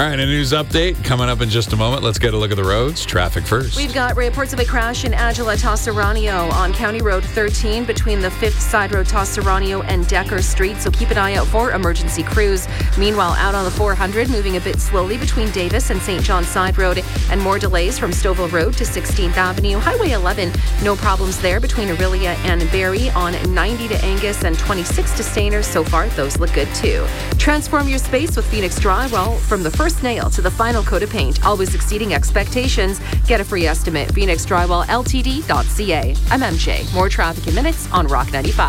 right, a news update coming up in just a moment. Let's get a look at the roads. Traffic first. We've got reports of a crash in Agila, Tosserano on County Road 13 between the 5th Side Road, Tosserano and Decker Street. So keep an eye out for emergency crews. Meanwhile, out on the 400, moving a bit slowly between Davis and St. John Side Road, and more delays from Stouffville Road to 16th Avenue. Highway 11, no problems there between Orillia and Barrie. On 90 to Angus and 26 to Stainer. So far, those look good too. Transform your space with Phoenix Drywall. From the first nail to the final coat of paint, always exceeding expectations. Get a free estimate. PhoenixDrywallLTD.ca. I'm MJ. More traffic in minutes on Rock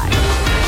95.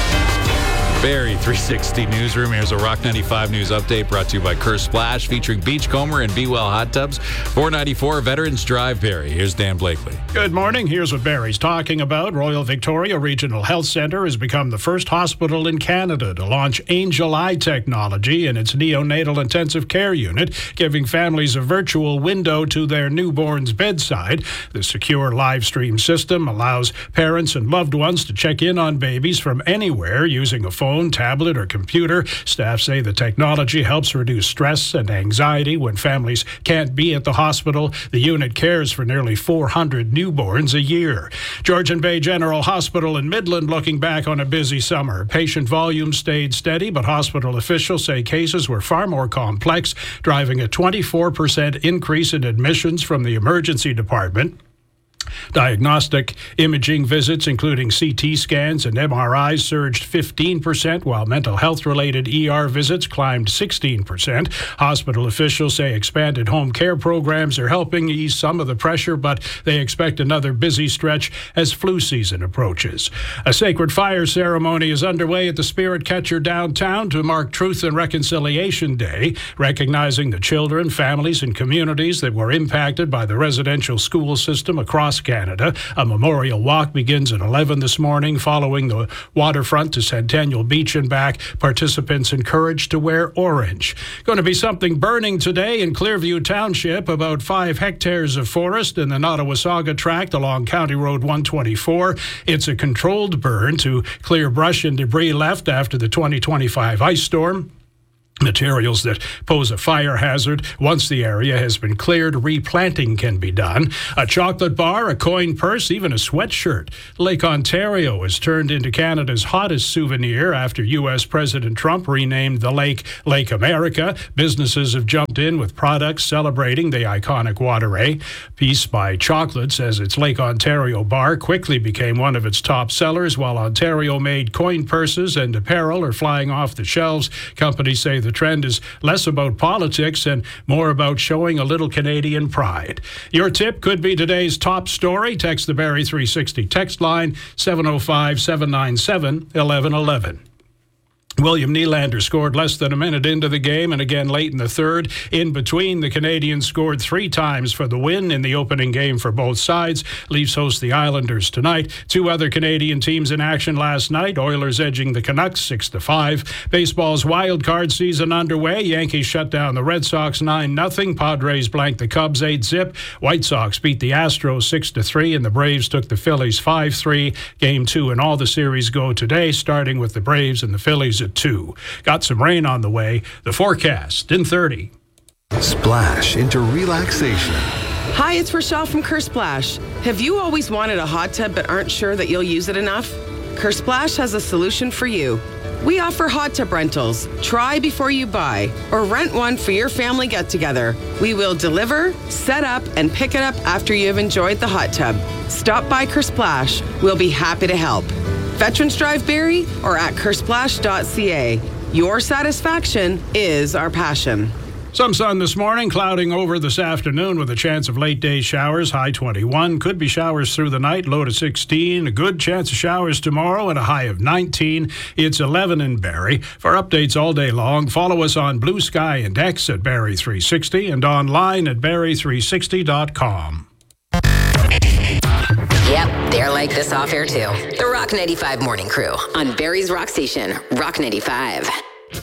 Barrie 360 Newsroom. Here's a Rock 95 News update brought to you by Kerr Splash, featuring Beachcomber and Be Well Hot Tubs. 494 Veterans Drive, Barrie. Here's Dan Blakely. Good morning. Here's what Barrie's talking about. Royal Victoria Regional Health Centre has become the first hospital in Canada to launch Angel Eye technology in its neonatal intensive care unit, giving families a virtual window to their newborn's bedside. The secure live stream system allows parents and loved ones to check in on babies from anywhere using a phone, tablet, or computer. Staff say the technology helps reduce stress and anxiety when families can't be at the hospital. The unit cares for nearly 400 newborns a year. Georgian Bay General Hospital in Midland looking back on a busy summer. Patient volume stayed steady, but hospital officials say cases were far more complex, driving a 24% increase in admissions from the emergency department. Diagnostic imaging visits, including CT scans and MRIs, surged 15%, while mental health-related ER visits climbed 16%. Hospital officials say expanded home care programs are helping ease some of the pressure, but they expect another busy stretch as flu season approaches. A sacred fire ceremony is underway at the Spirit Catcher downtown to mark Truth and Reconciliation Day, recognizing the children, families, and communities that were impacted by the residential school system across Canada. A memorial walk begins at 11 this morning, following the waterfront to Centennial Beach and back. Participants encouraged to wear orange. Going to be something burning today in Clearview Township. About 5 hectares of forest in the Nottawasaga tract along County Road 124. It's a controlled burn to clear brush and debris left after the 2025 ice storm. Materials that pose a fire hazard. Once the area has been cleared, replanting can be done. A chocolate bar, a coin purse, even a sweatshirt. Lake Ontario has turned into Canada's hottest souvenir after U.S. President Trump renamed the lake Lake America. Businesses have jumped in with products celebrating the iconic waterway. Peace by Chocolate says its Lake Ontario bar quickly became one of its top sellers, while Ontario-made coin purses and apparel are flying off the shelves. Companies say the trend is less about politics and more about showing a little Canadian pride. Your tip could be today's top story. Text the Barrie 360 text line 705-797-1111. William Nylander scored less than a minute into the game and again late in the third. In between, the Canadians scored 3 times for the win in the opening game for both sides. Leafs host the Islanders tonight. 2 other Canadian teams in action last night. Oilers edging the Canucks 6-5. Baseball's wild card season underway. Yankees shut down the Red Sox 9-0. Padres blanked the Cubs 8-zip. White Sox beat the Astros 6-3, and the Braves took the Phillies 5-3. Game 2 in all the series go today, starting with the Braves and the Phillies at 2. Got some rain on the way. The forecast in 30. Splash into relaxation. Hi, it's Rochelle from Kerr Splash. Have you always wanted a hot tub but aren't sure that you'll use it enough? Kerr Splash has a solution for you. We offer hot tub rentals. Try before you buy, or rent one for your family get-together. We will deliver, set up, and pick it up after you have enjoyed the hot tub. Stop by Kerr Splash. We'll be happy to help. Veterans Drive Barrie or at kersplash.ca. Your satisfaction is our passion. Some sun this morning, clouding over this afternoon with a chance of late day showers, high 21. Could be showers through the night, low to 16. A good chance of showers tomorrow and a high of 19. It's 11 in Barrie. For updates all day long, follow us on Blue Sky and X at Barrie 360 and online at barrie360.com. Yep, they're like this off air too. The Rock 95 Morning Crew on Barrie's Rock Station, Rock 95.